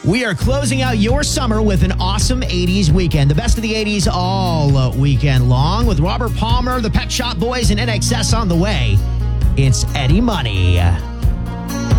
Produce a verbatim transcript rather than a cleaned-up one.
We are closing out your summer with an awesome eighties weekend. The best of the eighties all uh, weekend long with Robert Palmer, the Pet Shop Boys, and N X S on the way. It's Eddie Money.